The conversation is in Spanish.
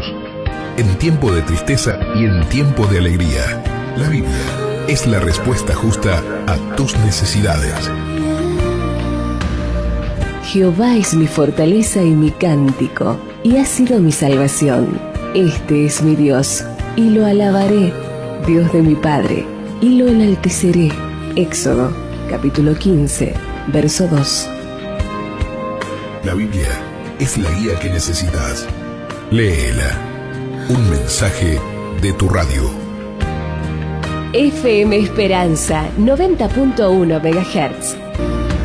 todos, en tiempo de tristeza y en tiempo de alegría. La Biblia es la respuesta justa a tus necesidades. Jehová es mi fortaleza y mi cántico, y ha sido mi salvación. Este es mi Dios, y lo alabaré, Dios de mi Padre, y lo enalteceré. Éxodo, capítulo 15, verso 2. La Biblia es la guía que necesitas. Léela. Un mensaje de tu radio. FM Esperanza, 90.1 MHz.